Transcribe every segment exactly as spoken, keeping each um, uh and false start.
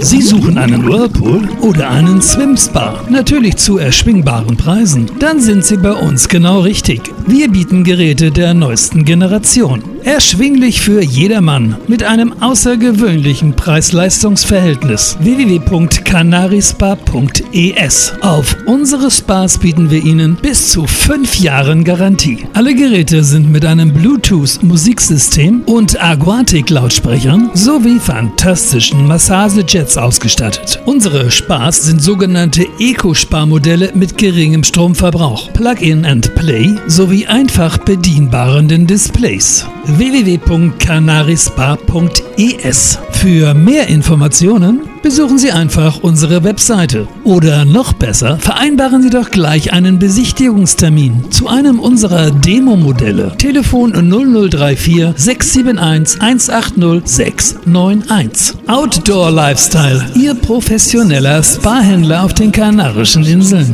Sie suchen einen Whirlpool oder einen Swim-Spa? Natürlich zu erschwingbaren Preisen. Dann sind Sie bei uns genau richtig. Wir bieten Geräte der neuesten Generation. Erschwinglich für jedermann mit einem außergewöhnlichen Preis-Leistungs-Verhältnis. w w w punkt canarispa punkt e s. Auf unsere Spas bieten wir Ihnen bis zu fünf Jahren Garantie. Alle Geräte sind mit einem Bluetooth-Musiksystem und Aquatic-Lautsprechern sowie fantastischen Massagejets ausgestattet. Unsere Spas sind sogenannte Eco-Spa-Modelle mit geringem Stromverbrauch, Plug-in and Play sowie einfach bedienbaren Displays. w w w punkt canarispa punkt e s. Für mehr Informationen besuchen Sie einfach unsere Webseite. Oder noch besser, vereinbaren Sie doch gleich einen Besichtigungstermin zu einem unserer Demo-Modelle. Telefon null null drei vier sechs sieben eins eins acht null sechs neun eins. Outdoor Lifestyle, Ihr professioneller Spa-Händler auf den Kanarischen Inseln.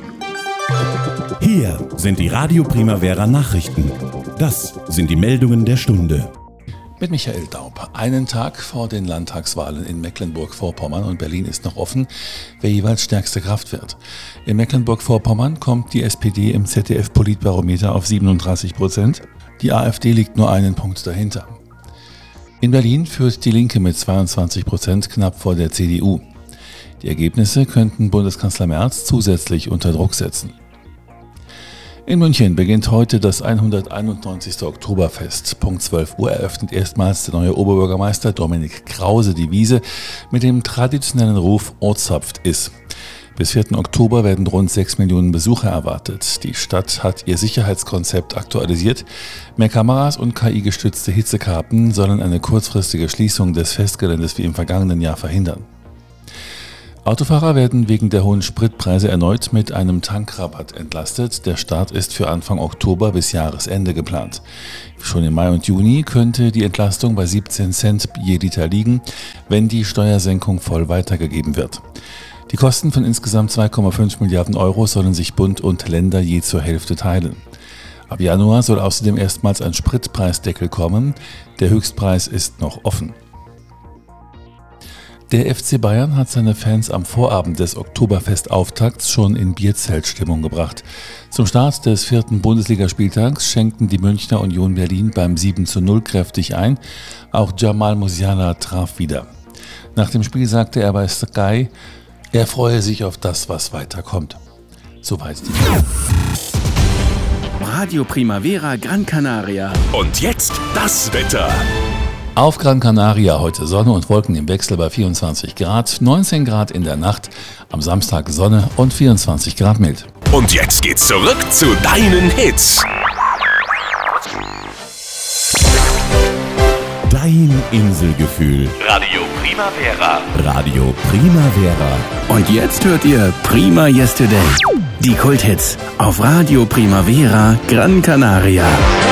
Hier sind die Radio Primavera Nachrichten. Das sind die Meldungen der Stunde. Mit Michael Daub. Einen Tag vor den Landtagswahlen in Mecklenburg-Vorpommern und Berlin ist noch offen, wer jeweils stärkste Kraft wird. In Mecklenburg-Vorpommern kommt die S P D im Z D F-Politbarometer auf siebenunddreißig Prozent. Die AfD liegt nur einen Punkt dahinter. In Berlin führt die Linke mit zweiundzwanzig Prozent knapp vor der C D U. Die Ergebnisse könnten Bundeskanzler Merz zusätzlich unter Druck setzen. In München beginnt heute das hunderteinundneunzigste Oktoberfest. Punkt zwölf Uhr eröffnet erstmals der neue Oberbürgermeister Dominik Krause die Wiese mit dem traditionellen Ruf Ozapft is. Bis vierten Oktober werden rund sechs Millionen Besucher erwartet. Die Stadt hat ihr Sicherheitskonzept aktualisiert. Mehr Kameras und K I-gestützte Hitzekarten sollen eine kurzfristige Schließung des Festgeländes wie im vergangenen Jahr verhindern. Autofahrer werden wegen der hohen Spritpreise erneut mit einem Tankrabatt entlastet. Der Start ist für Anfang Oktober bis Jahresende geplant. Schon im Mai und Juni könnte die Entlastung bei siebzehn Cent je Liter liegen, wenn die Steuersenkung voll weitergegeben wird. Die Kosten von insgesamt zwei Komma fünf Milliarden Euro sollen sich Bund und Länder je zur Hälfte teilen. Ab Januar soll außerdem erstmals ein Spritpreisdeckel kommen. Der Höchstpreis ist noch offen. Der F C Bayern hat seine Fans am Vorabend des Oktoberfestauftakts schon in Bierzeltstimmung gebracht. Zum Start des vierten Bundesligaspieltags schenkten die Münchner Union Berlin beim sieben zu null kräftig ein. Auch Jamal Musiala traf wieder. Nach dem Spiel sagte er bei Sky, er freue sich auf das, was weiterkommt. Soweit die Meldung. Radio Primavera Gran Canaria. Und jetzt das Wetter. Auf Gran Canaria heute Sonne und Wolken im Wechsel bei vierundzwanzig Grad, neunzehn Grad in der Nacht, am Samstag Sonne und vierundzwanzig Grad mild. Und jetzt geht's zurück zu deinen Hits. Dein Inselgefühl. Radio Primavera. Radio Primavera. Und jetzt hört ihr Prima Yesterday. Die Kulthits auf Radio Primavera Gran Canaria.